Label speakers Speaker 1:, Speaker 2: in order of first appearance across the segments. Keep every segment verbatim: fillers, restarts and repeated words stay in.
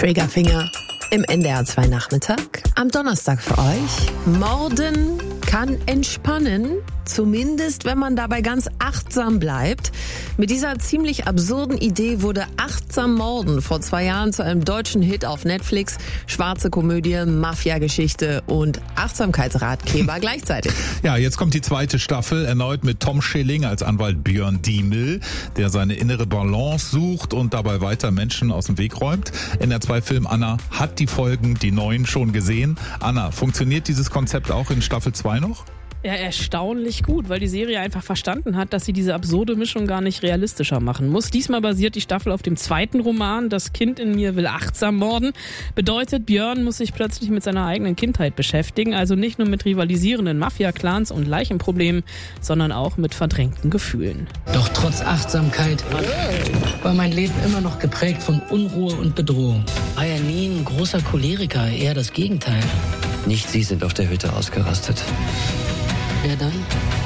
Speaker 1: Triggerfinger im N D R zwei Nachmittag. Am Donnerstag für euch. Morden kann entspannen, zumindest wenn man dabei ganz achtsam bleibt. Mit dieser ziemlich absurden Idee wurde Achtsam Morden vor zwei Jahren zu einem deutschen Hit auf Netflix. Schwarze Komödie, Mafia-Geschichte und Achtsamkeitsratgeber gleichzeitig.
Speaker 2: Ja, jetzt kommt die zweite Staffel, erneut mit Tom Schilling als Anwalt Björn Diemel, der seine innere Balance sucht und dabei weiter Menschen aus dem Weg räumt. N D R zwei Film Anna hat die Folgen, die neuen, schon gesehen. Anna, funktioniert dieses Konzept auch in Staffel zwei noch?
Speaker 3: Ja, erstaunlich gut, weil die Serie einfach verstanden hat, dass sie diese absurde Mischung gar nicht realistischer machen muss. Diesmal basiert die Staffel auf dem zweiten Roman, Das Kind in mir will achtsam morden. Bedeutet, Björn muss sich plötzlich mit seiner eigenen Kindheit beschäftigen, also nicht nur mit rivalisierenden Mafia-Clans und Leichenproblemen, sondern auch mit verdrängten Gefühlen.
Speaker 4: Doch trotz Achtsamkeit war mein Leben immer noch geprägt von Unruhe und Bedrohung. War ja nie ein großer Choleriker, eher das Gegenteil.
Speaker 5: Nicht Sie sind auf der Hütte ausgerastet.
Speaker 4: Wer dann?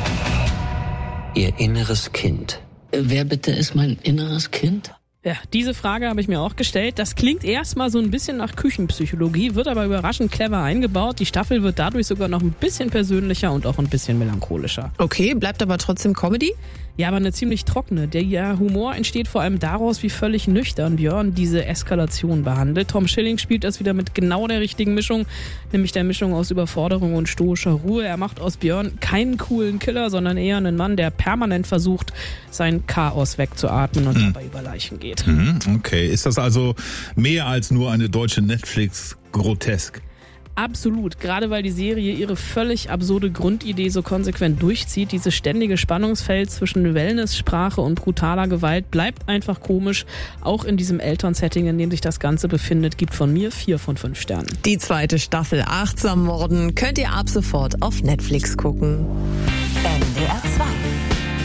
Speaker 5: Ihr inneres Kind.
Speaker 4: Wer bitte ist mein inneres Kind?
Speaker 3: Ja, diese Frage habe ich mir auch gestellt. Das klingt erstmal so ein bisschen nach Küchenpsychologie, wird aber überraschend clever eingebaut. Die Staffel wird dadurch sogar noch ein bisschen persönlicher und auch ein bisschen melancholischer.
Speaker 1: Okay, bleibt aber trotzdem Comedy?
Speaker 3: Ja, aber eine ziemlich trockene. Der ja, Humor entsteht vor allem daraus, wie völlig nüchtern Björn diese Eskalation behandelt. Tom Schilling spielt das wieder mit genau der richtigen Mischung, nämlich der Mischung aus Überforderung und stoischer Ruhe. Er macht aus Björn keinen coolen Killer, sondern eher einen Mann, der permanent versucht, sein Chaos wegzuatmen und mhm. dabei über Leichen geht.
Speaker 2: Mhm, okay, ist das also mehr als nur eine deutsche Netflix-Grotesk?
Speaker 3: Absolut, gerade weil die Serie ihre völlig absurde Grundidee so konsequent durchzieht. Dieses ständige Spannungsfeld zwischen Wellness, Sprache und brutaler Gewalt bleibt einfach komisch. Auch in diesem Elternsetting, in dem sich das Ganze befindet, gibt von mir vier von fünf Sternen.
Speaker 1: Die zweite Staffel Achtsam Morden könnt ihr ab sofort auf Netflix gucken.
Speaker 6: N D R